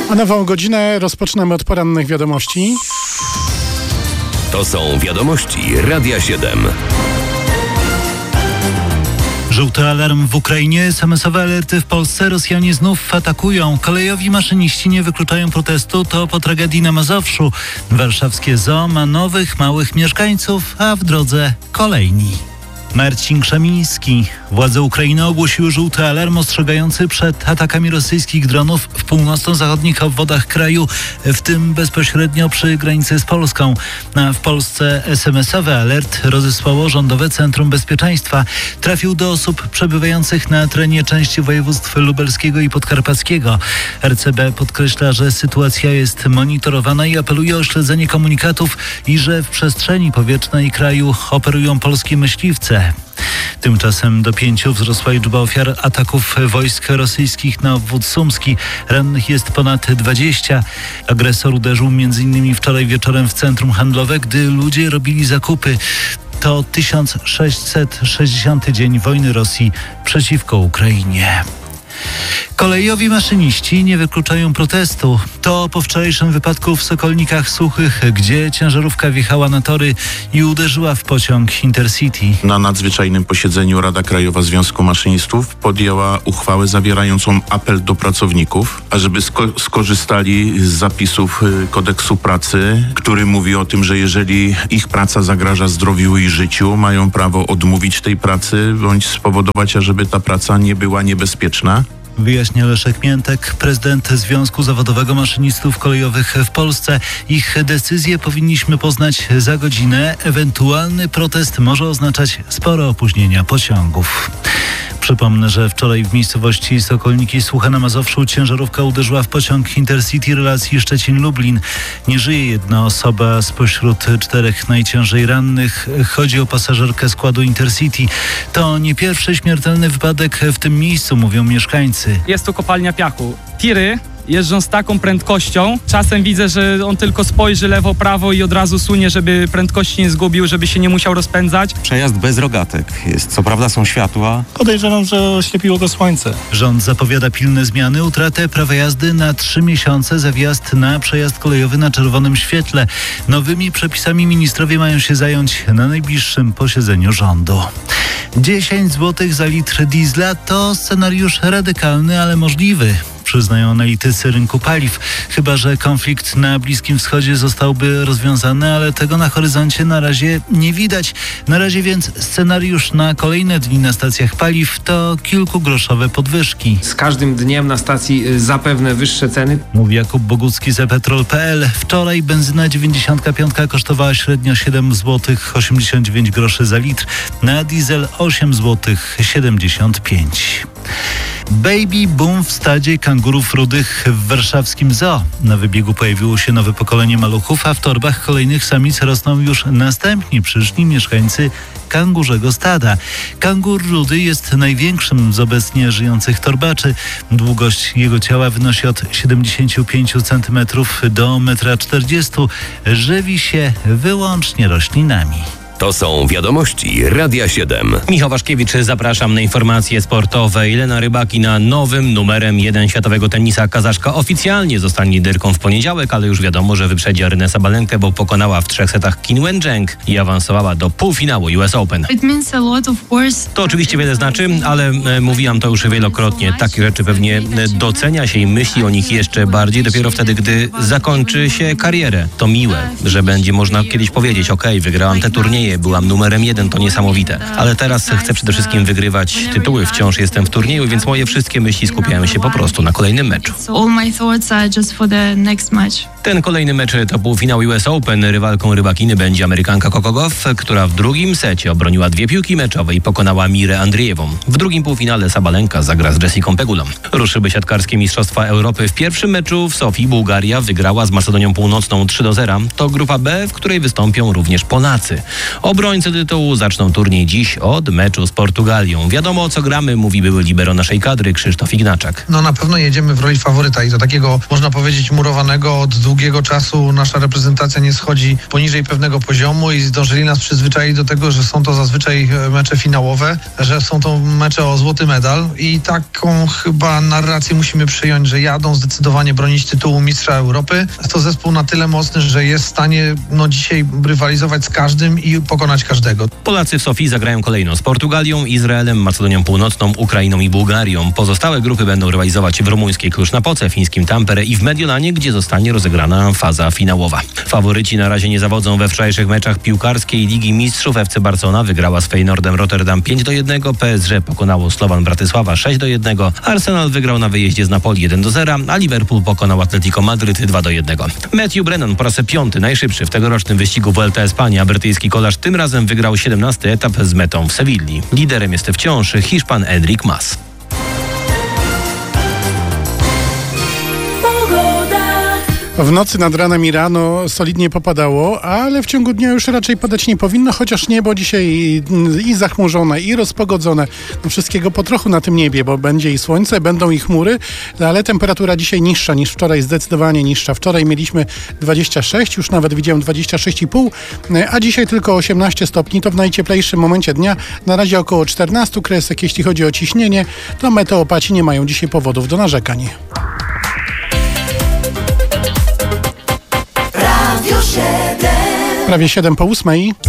A nową godzinę rozpoczynamy od porannych wiadomości. To są wiadomości Radia 7. Żółty alarm w Ukrainie, SMS-owe alerty w Polsce, Rosjanie znów atakują. Kolejowi maszyniści nie wykluczają protestu, to po tragedii na Mazowszu. Warszawskie zoo ma nowych, małych mieszkańców, a w drodze kolejni. Marcin Krzemiński. Władze Ukrainy ogłosiły żółty alarm ostrzegający przed atakami rosyjskich dronów w północno-zachodnich obwodach kraju, w tym bezpośrednio przy granicy z Polską. A w Polsce SMS-owy alert rozesłało Rządowe Centrum Bezpieczeństwa. Trafił do osób przebywających na terenie części województw lubelskiego i podkarpackiego. RCB podkreśla, że sytuacja jest monitorowana i apeluje o śledzenie komunikatów i że w przestrzeni powietrznej kraju operują polskie myśliwce. Tymczasem do 5 wzrosła liczba ofiar ataków wojsk rosyjskich na obwód sumski. Rannych jest ponad 20. Agresor uderzył m.in. wczoraj wieczorem w centrum handlowe, gdy ludzie robili zakupy. To 1660 dzień wojny Rosji przeciwko Ukrainie. Kolejowi maszyniści nie wykluczają protestu. To po wczorajszym wypadku w Sokolnikach Suchych, gdzie ciężarówka wjechała na tory i uderzyła w pociąg Intercity. Na nadzwyczajnym posiedzeniu Rada Krajowa Związku Maszynistów podjęła uchwałę zawierającą apel do pracowników, ażeby skorzystali z zapisów kodeksu pracy, który mówi o tym, że jeżeli ich praca zagraża zdrowiu i życiu, mają prawo odmówić tej pracy bądź spowodować, ażeby ta praca nie była niebezpieczna. Wyjaśnia Leszek Miętek, prezydent Związku Zawodowego Maszynistów Kolejowych w Polsce. Ich decyzję powinniśmy poznać za godzinę. Ewentualny protest może oznaczać spore opóźnienia pociągów. Przypomnę, że wczoraj w miejscowości Sokolniki Suche na Mazowszu ciężarówka uderzyła w pociąg Intercity relacji Szczecin-Lublin. Nie żyje jedna osoba spośród 4 najciężej rannych. Chodzi o pasażerkę składu Intercity. To nie pierwszy śmiertelny wypadek w tym miejscu, mówią mieszkańcy. Jest to kopalnia piachu. Tiry jeżdżą z taką prędkością. Czasem widzę, że on tylko spojrzy lewo, prawo i od razu sunie, żeby prędkości nie zgubił, żeby się nie musiał rozpędzać. Przejazd bez rogatek jest. Co prawda są światła. Podejrzewam, że oślepiło go słońce. Rząd zapowiada pilne zmiany, utratę prawa jazdy na 3 miesiące za wjazd na przejazd kolejowy na czerwonym świetle. Nowymi przepisami ministrowie mają się zająć na najbliższym posiedzeniu rządu. 10 zł za litr diesla to scenariusz radykalny, ale możliwy, przyznają analitycy rynku paliw. Chyba że konflikt na Bliskim Wschodzie zostałby rozwiązany, ale tego na horyzoncie na razie nie widać. Na razie więc scenariusz na kolejne dni na stacjach paliw to kilkugroszowe podwyżki. Z każdym dniem na stacji zapewne wyższe ceny. Mówi Jakub Bogucki z ePetrol.pl. Wczoraj benzyna 95 kosztowała średnio 7 zł 89 groszy za litr. Na diesel 8 zł 75. Baby boom w stadzie kangurów rudych w warszawskim zoo. Na wybiegu pojawiło się nowe pokolenie maluchów, a w torbach kolejnych samic rosną już następni przyszli mieszkańcy kangurzego stada. Kangur rudy jest największym z obecnie żyjących torbaczy. Długość jego ciała wynosi od 75 cm do 1,40 m. Żywi się wyłącznie roślinami. To są wiadomości Radia 7. Michał Waszkiewicz, zapraszam na informacje sportowe. Elena Rybakina nowym numerem 1 światowego tenisa. Kazaszka oficjalnie zostanie liderką w poniedziałek, ale już wiadomo, że wyprzedzi Arynę Sabalenkę, bo pokonała w 3 setach Qin Wencheng i awansowała do półfinału US Open. To oczywiście wiele znaczy, ale mówiłam to już wielokrotnie. Takie rzeczy pewnie docenia się i myśli o nich jeszcze bardziej dopiero wtedy, gdy zakończy się karierę. To miłe, że będzie można kiedyś powiedzieć: okej, wygrałam te turnieje, byłam numerem 1, to niesamowite. Ale teraz chcę przede wszystkim wygrywać tytuły. Wciąż jestem w turnieju, więc moje wszystkie myśli skupiają się po prostu na kolejnym meczu. Ten kolejny mecz to półfinał US Open. Rywalką Rybakiny będzie Amerykanka Coco Gauff, która w drugim secie obroniła 2 piłki meczowe i pokonała Mirę Andriejewą. W drugim półfinale Sabalenka zagra z Jessicą Pegulą. Ruszyły siatkarskie Mistrzostwa Europy. W pierwszym meczu w Sofii Bułgaria wygrała z Macedonią Północną 3-0. To grupa B, w której wystąpią również Polacy. Obrońcy tytułu zaczną turniej dziś od meczu z Portugalią. Wiadomo, o co gramy, mówi były libero naszej kadry Krzysztof Ignaczak. No na pewno jedziemy w roli faworyta i to takiego, można powiedzieć, murowanego. Od długiego czasu nasza reprezentacja nie schodzi poniżej pewnego poziomu i zdążyli nas przyzwyczaić do tego, że są to zazwyczaj mecze finałowe, że są to mecze o złoty medal i taką chyba narrację musimy przyjąć, że jadą zdecydowanie bronić tytułu mistrza Europy. To zespół na tyle mocny, że jest w stanie dzisiaj rywalizować z każdym i pokonać każdego. Polacy w Sofii zagrają kolejno z Portugalią, Izraelem, Macedonią Północną, Ukrainą i Bułgarią. Pozostałe grupy będą rywalizować w rumuńskiej Cluj-Napoce, fińskim Tampere i w Mediolanie, gdzie zostanie rozegrana faza finałowa. Faworyci na razie nie zawodzą we wczorajszych meczach piłkarskiej Ligi Mistrzów. FC Barcelona wygrała z Feyenoordem Rotterdam 5-1, PSG pokonało Slovan Bratysława 6-1, Arsenal wygrał na wyjeździe z Napoli 1-0, a Liverpool pokonał Atletico Madryt 2-1. Matthew Brennan po raz 5. najszybszy w tegorocznym wyścigu Vuelta Espania. Brytyjski kolarz tym razem wygrał 17. etap z metą w Sewilli. Liderem jest wciąż Hiszpan Enric Mas. W nocy nad ranem i rano solidnie popadało, ale w ciągu dnia już raczej padać nie powinno, chociaż niebo dzisiaj i zachmurzone, i rozpogodzone. No wszystkiego po trochu na tym niebie, bo będzie i słońce, będą i chmury, ale temperatura dzisiaj niższa niż wczoraj, zdecydowanie niższa. Wczoraj mieliśmy 26, już nawet widziałem 26,5, a dzisiaj tylko 18 stopni, to w najcieplejszym momencie dnia. Na razie około 14 kresek, jeśli chodzi o ciśnienie, to meteopaci nie mają dzisiaj powodów do narzekań. Prawie 7 po 8.